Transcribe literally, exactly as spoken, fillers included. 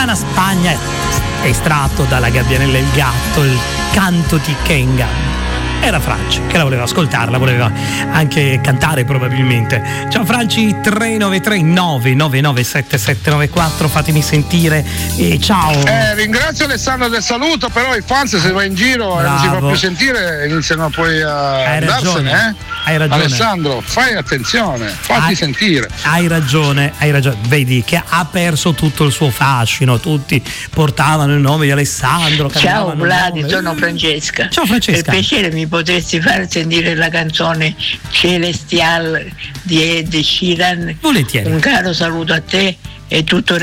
lontana Spagna, estratto dalla Gabbianella e il gatto, il canto di Kenga. Era Franci che la voleva ascoltare, la voleva anche cantare probabilmente. Ciao Franci, tre nove tre nove nove nove sette sette nove quattro, fatemi sentire e ciao. Eh, ringrazio Alessandro del saluto, però i fans se va in giro e non si fa più sentire iniziano poi a Hai andarsene, ragione, eh? Hai ragione. Alessandro, fai attenzione, fatti hai, sentire. Hai ragione, hai ragione. Vedi che ha perso tutto il suo fascino, tutti portavano il nome di Alessandro. Ciao Vladi, sono Francesca. Ciao Francesca. Per piacere mi potresti far sentire la canzone Celestial di Ed Sheeran? Volentieri. Un caro saluto a te e tutto